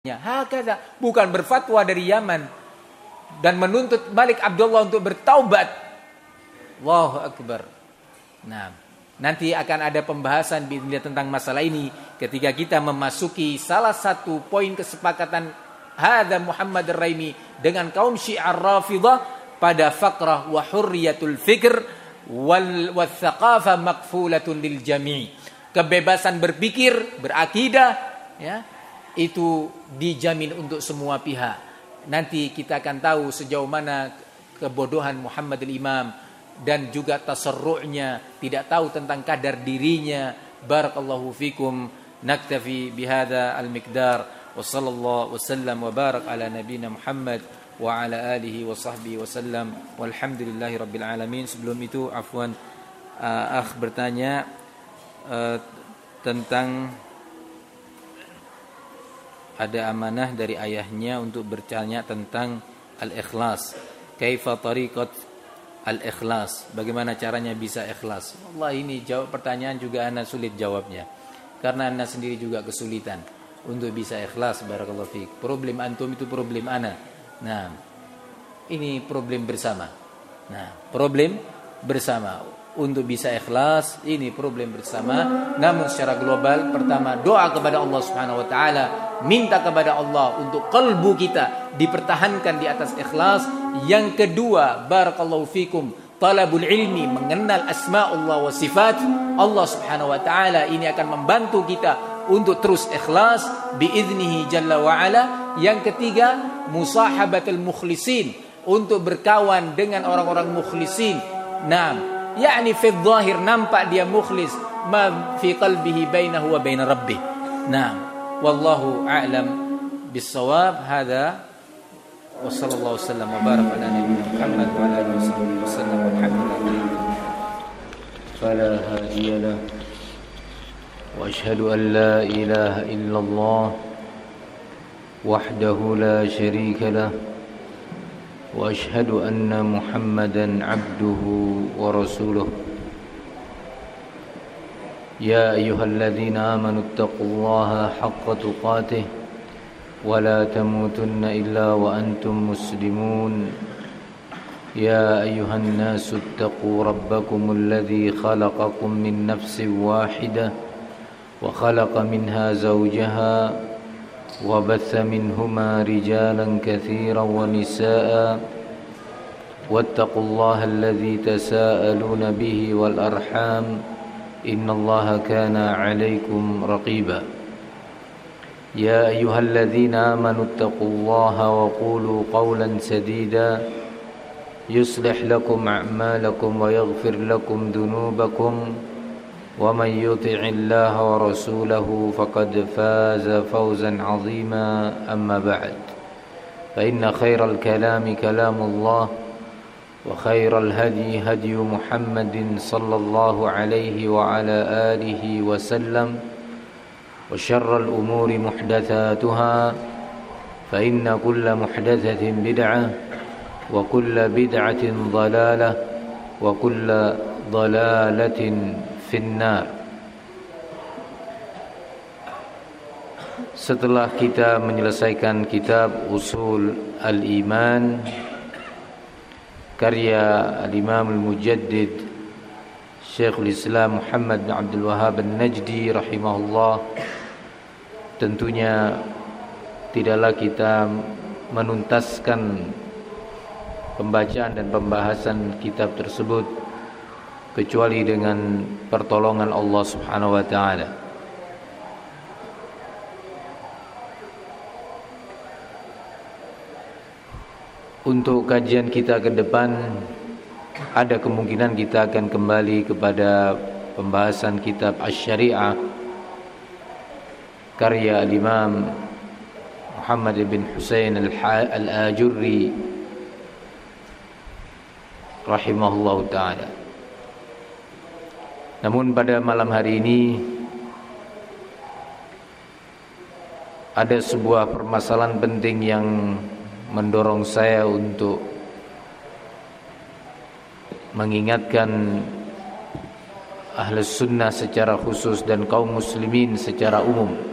Hakadha, bukan berfatwa dari Yaman dan menuntut Malik Abdullah untuk bertaubat. Allahu Akbar. Nah, nanti akan ada pembahasan tentang masalah ini ketika kita memasuki salah satu poin kesepakatan hadza Muhammad Ar-Raimi dengan kaum Syiah Rafidhah pada faqrah wa hurriyatul fikr wal thaqafah maqfulatun lil jami'. Kebebasan berpikir, berakidah, ya, itu dijamin untuk semua pihak. Nanti kita akan tahu sejauh mana kebodohan Muhammad al-Imam dan juga tasarru'nya, tidak tahu tentang kadar dirinya. Barakallahu fikum. Naktafi bihadza al-miqdar wa sallallahu wasallam wa barak ala nabiyyina Muhammad wa ala alihi wa sahbihi wasallam walhamdulillahi rabbil alamin. Sebelum itu afwan, akh bertanya tentang ada amanah dari ayahnya untuk bertanya tentang al-ikhlas. Kaifa tariqat al-ikhlas? Bagaimana caranya bisa ikhlas? Allah, ini jawab pertanyaan juga ana sulit jawabnya. Karena ana sendiri juga kesulitan untuk bisa ikhlas. Barakallahu fiik. Problem antum itu problem ana. Nah, ini problem bersama. Nah, problem bersama. Untuk bisa ikhlas, ini problem bersama. Namun secara global, pertama doa kepada Allah Subhanahu wa taala, minta kepada Allah untuk kalbu kita dipertahankan di atas ikhlas. Yang kedua, barakallahu fikum, talabul ilmi, mengenal asma'ullah wa sifat Allah Subhanahu wa taala. Ini akan membantu kita untuk terus ikhlas biiznihi jalla wa ala. Yang ketiga, musahabatul mukhlisin, untuk berkawan dengan orang-orang mukhlisin. Nah, yakni fi dhahir nampak dia mukhlis, ma fi qalbihi bainahu wa bain rabbih. Nah, wallahu a'lam bis-shawab. Hadza wa sallallahu wasallam wa baraka ala nabiyyina Muhammad wa ala alihi wasallam walhamdulillah. Fala hadiya lah wa ashhadu an la ilaha illallah wahdahu la syarika lah وأشهد أن محمدًا عبده ورسوله يا أيها الذين آمنوا اتقوا الله حق تقاته ولا تموتن إلا وأنتم مسلمون يا أيها الناس اتقوا ربكم الذي خلقكم من نفس واحدة وخلق منها زوجها وبث منهما رجالا كثيرا ونساء واتقوا الله الذي تساءلون به والأرحام إن الله كان عليكم رقيبا يا أيها الذين آمنوا اتقوا الله وقولوا قولا سديدا يصلح لكم أعمالكم ويغفر لكم ذنوبكم ومن يطع الله ورسوله فقد فاز فوزا عظيما أما بعد فإن خير الكلام كلام الله وخير الهدي هدي محمد صلى الله عليه وعلى آله وسلم وشر الأمور محدثاتها فإن كل محدثة بدعة وكل بدعة ضلالة وكل ضلالة finnar. Setelah kita menyelesaikan kitab Usul Al-Iman karya Al-Imam Al-Mujaddid Syekhul Islam Muhammad bin Abdul Wahhab An-Najdi rahimahullah, tentunya tidaklah kita menuntaskan pembacaan dan pembahasan kitab tersebut kecuali dengan pertolongan Allah Subhanahu wa taala. Untuk kajian kita ke depan, ada kemungkinan kita akan kembali kepada pembahasan kitab Asy-Syari'ah karya Imam Muhammad bin Husain Al-Ajurri rahimahullahu taala. Namun pada malam hari ini ada sebuah permasalahan penting yang mendorong saya untuk mengingatkan Ahlus Sunnah secara khusus dan kaum muslimin secara umum